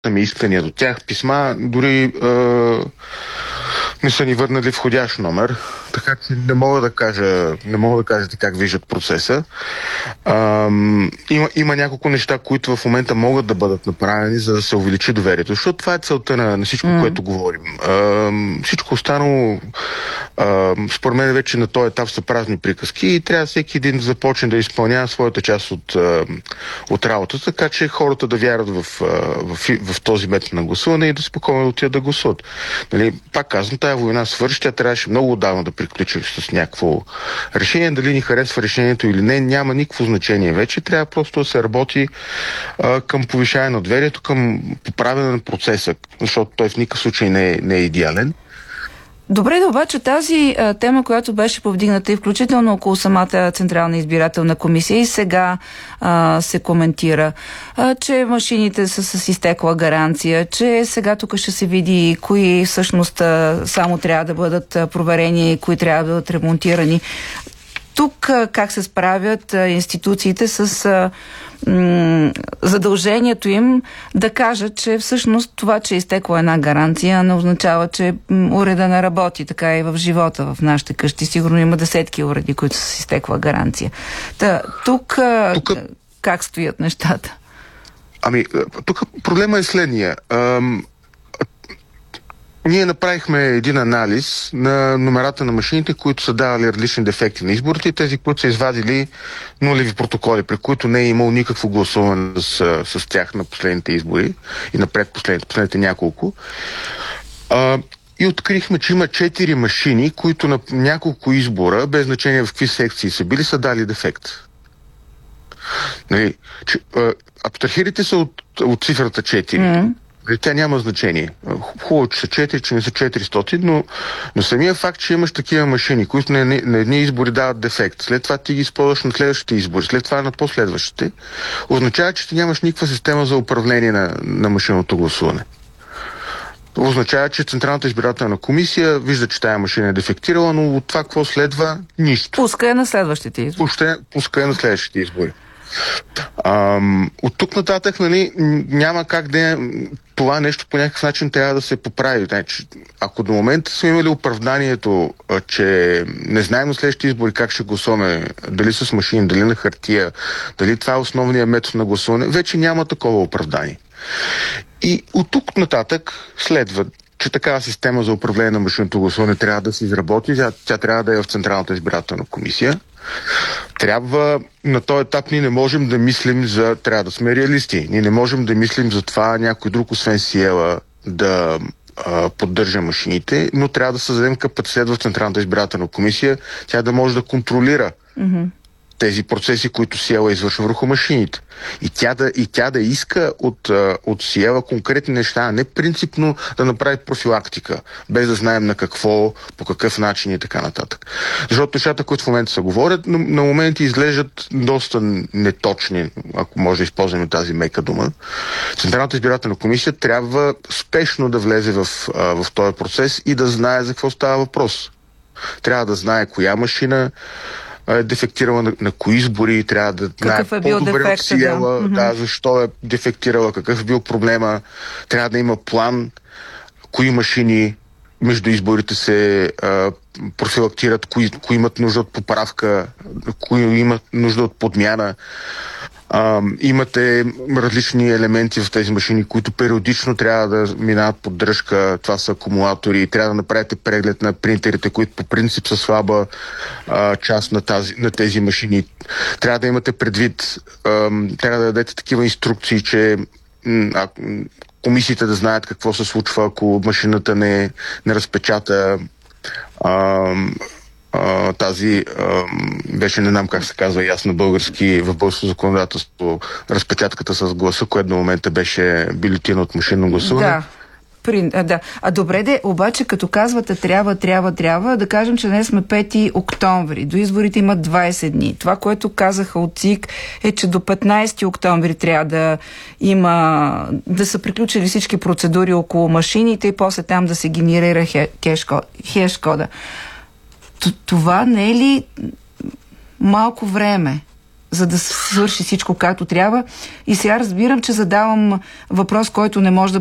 ми искания до тях, писма, дори не са ни върнали входящ номер, така че не мога да кажа как виждат процеса. Има няколко неща, които в момента могат да бъдат направени, за да се увеличи доверието, защото това е целта на всичко, което говорим. Всичко останало, според мен вече на този етап са празни приказки и трябва всеки един да започне да изпълнява своята част от работата, така че хората да вярват в този метод на гласуване и да спокойно отидат да гласуват. Нали, пак казвам, тая война свърши, тя трябваше много отдавна да приключи с някакво решение. Дали ни харесва решението или не, няма никакво значение вече. Трябва просто да се работи към повишаване на доверието, към поправяне на процеса, защото той в никакъв случай не е идеален. Добре, да обаче тази тема, която беше повдигната и включително около самата Централна избирателна комисия и сега се коментира, че машините са с изтекла гаранция, че сега тук ще се види кои всъщност само трябва да бъдат проверени, кои трябва да бъдат ремонтирани. Тук как се справят институциите с задължението им да кажат, че всъщност това, че е изтекла една гаранция, не означава, че уреда не работи. Така и в живота, в нашите къщи. Сигурно има десетки уреди, които са с изтекла гаранция. Тук как стоят нещата? Тук проблема е следния. Ние направихме един анализ на номерата на машините, които са давали различни дефекти на изборите и тези, които са извадили нулеви протоколи, при които не е имало никакво гласуване с тях на последните избори и на последните няколко. И открихме, че има 4 машини, които на няколко избора, без значение в какви секции са били, са дали дефект. Нали, абстрахирайте се от цифрата 4. Тя няма значение. Хубаво, че са 4, че не са 400, но самия факт, че имаш такива машини, които на едни избори дават дефект, след това ти ги използваш на следващите избори, след това на последващите, означава, че ти нямаш никаква система за управление на машинното гласуване. Означава, че Централната избирателна комисия вижда, че тая машина е дефектирала, но от това какво следва? Нищо. Пуска я на следващите избори. Пуска я на следващите избори. От тук нататък, нали, няма как да това нещо по някакъв начин трябва да се поправи. Значи, ако до момента сме имали оправданието, че не знаем на следващите избори как ще гласуваме, дали с машини, дали на хартия, дали това е основният метод на гласуване, вече няма такова оправдание. И от тук нататък следва, че такава система за управление на машинното гласуване трябва да се изработи. Тя трябва да е в Централната избирателна комисия. На този етап ние не можем да мислим трябва да сме реалисти. Ние не можем да мислим за това някой друг, освен Сиела, да поддържа машините, но трябва да създадем капацитет в Централната избирателна комисия, тя да може да контролира тези процеси, които Сиела извършва върху машините. И тя да иска от Сиела конкретни неща, а не принципно да направи профилактика, без да знаем на какво, по какъв начин и така нататък. Защото нещата, които в момента се говорят, на моменти изглеждат доста неточни, ако може да използваме тази мека дума. Централната избирателна комисия трябва спешно да влезе в този процес и да знае за какво става въпрос. Трябва да знае коя машина е дефектирала на кои избори, трябва да знае по-добре от Сиела, защо е дефектирала, какъв е бил проблема, трябва да има план, кои машини между изборите се профилактират, кои имат нужда от поправка, кои имат нужда от подмяна. Имате различни елементи в тези машини, които периодично трябва да минават поддръжка. Това са акумулатори. Трябва да направите преглед на принтерите, които по принцип са слаба част на тези машини. Трябва да имате предвид, трябва да дадете такива инструкции, че комисиите да знаят какво се случва, ако машината не разпечата тази беше, не знам как се казва ясно български, в българското законодателство, разпечатката с гласа, което до момента беше бюлетина от машинно гласуване. Да. Добре, обаче като казвате трябва, да кажем, че днес сме 5 октомври. До изборите имат 20 дни. Това, което казаха от ЦИК, е, че до 15 октомври трябва да са приключили всички процедури около машините и после там да се генерира хеш-кода. Това не е ли малко време? за да свърши всичко както трябва. И сега разбирам, че задавам въпрос, който не може да